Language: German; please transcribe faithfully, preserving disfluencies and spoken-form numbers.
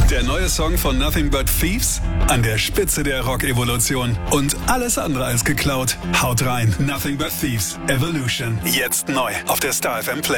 Der neue Song von Nothing But Thieves? An der Spitze der Rock-Evolution. Und alles andere als geklaut. Haut rein. Nothing But Thieves. Evolution. Jetzt neu auf der Star F M Play.